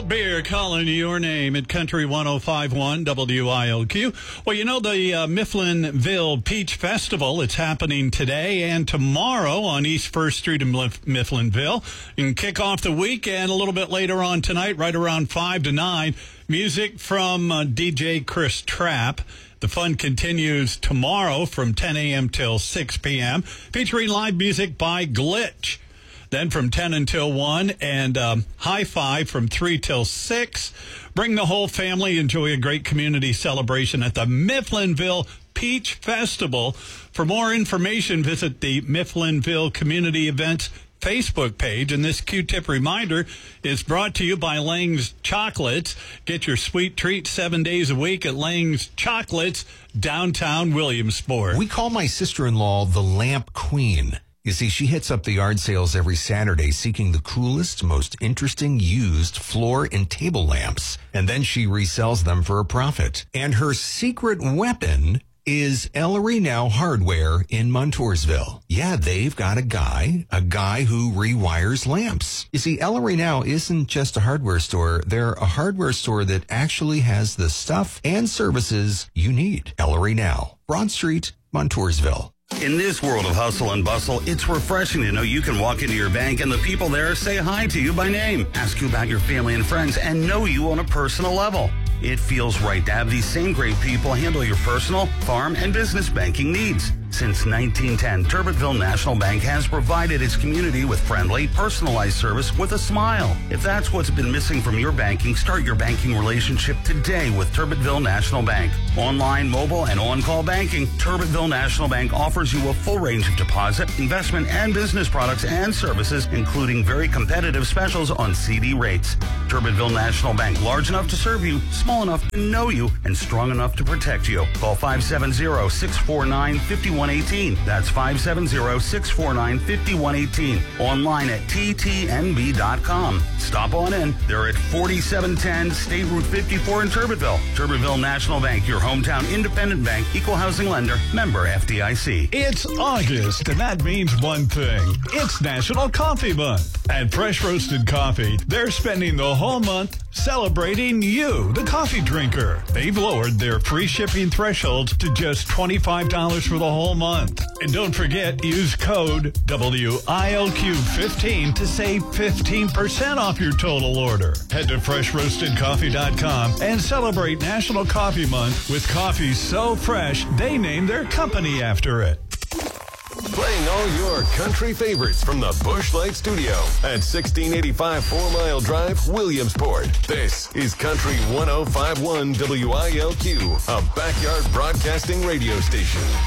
Beer calling your name at Country 105.1 WILQ. Well, you know, the Mifflinville Peach Festival, it's happening today and tomorrow on East 1st Street in Mifflinville. You can kick off the weekend a little bit later on tonight, right around 5 to 9. Music from DJ Chris Trapp. The fun continues tomorrow from 10 a.m. till 6 p.m., featuring live music by Glitch. Then from 10 until 1 and High Five from 3 till 6. Bring the whole family. Enjoy a great community celebration at the Mifflinville Peach Festival. For more information, visit the Mifflinville Community Events Facebook page. And this Q-tip reminder is brought to you by Lang's Chocolates. Get your sweet treat 7 days a week at Lang's Chocolates, downtown Williamsport. We call my sister-in-law the Lamp Queen. You see, she hits up the yard sales every Saturday seeking the coolest, most interesting used floor and table lamps. And then she resells them for a profit. And her secret weapon is Ellery Now Hardware in Montoursville. Yeah, they've got a guy who rewires lamps. You see, Ellery Now isn't just a hardware store. They're a hardware store that actually has the stuff and services you need. Ellery Now, Broad Street, Montoursville. In this world of hustle and bustle, it's refreshing to know you can walk into your bank and the people there say hi to you by name, ask you about your family and friends, and know you on a personal level. It feels right to have these same great people handle your personal, farm, and business banking needs. Since 1910, Turbitville National Bank has provided its community with friendly, personalized service with a smile. If that's what's been missing from your banking, start your banking relationship today with Turbitville National Bank. Online, mobile, and on-call banking, Turbitville National Bank offers you a full range of deposit, investment, and business products and services, including very competitive specials on CD rates. Turbitville National Bank, large enough to serve you, small enough to know you, and strong enough to protect you. Call 570-649-5118. That's 570-649-5118. Online at ttnb.com. Stop on in. They're at 4710 State Route 54 in Turbitville. Turbitville National Bank, your hometown independent bank, equal housing lender, member FDIC. It's August, and that means one thing. It's National Coffee Month. At Fresh Roasted Coffee, they're spending the whole month celebrating you, the coffee drinker. They've lowered their free shipping thresholds to just $25 for the whole month. And don't forget, use code WILQ15 to save 15% off your total order. Head to FreshRoastedCoffee.com and celebrate National Coffee Month with coffee so fresh, they named their company after it. Playing all your country favorites from the Busch Light Studio at 1685 4 Mile Drive, Williamsport. This is Country 105.1 WILQ, a backyard broadcasting radio station.